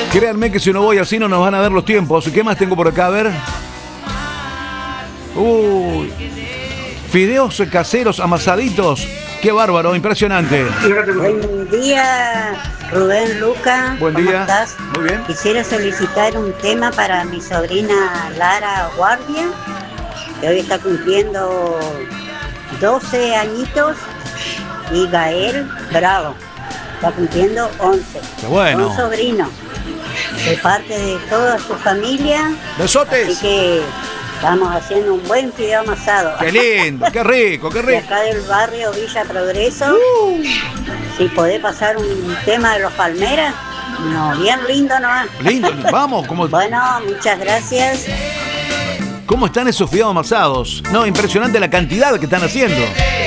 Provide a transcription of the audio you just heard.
Créanme que si no voy así no nos van a dar los tiempos. ¿Qué más tengo por acá? A ver. Uy. Fideos caseros amasaditos. Qué bárbaro, impresionante. Buen día, Rubén, Luca. Buen ¿Cómo día. estás? Muy bien. Quisiera solicitar un tema para mi sobrina Lara Guardia, que hoy está cumpliendo 12 añitos, y Gael Bravo está cumpliendo 11. Qué bueno. Son sobrinos, de parte de toda su familia. Besotes. Así que estamos haciendo un buen fideo amasado. Qué lindo, qué rico, qué De rico. acá del barrio Villa Progreso. Si podés pasar un tema de los Palmeras. No, bien lindo nomás. Lindo, vamos, Bueno, muchas gracias. ¿cómo están esos fideos amasados? No, impresionante la cantidad que están haciendo.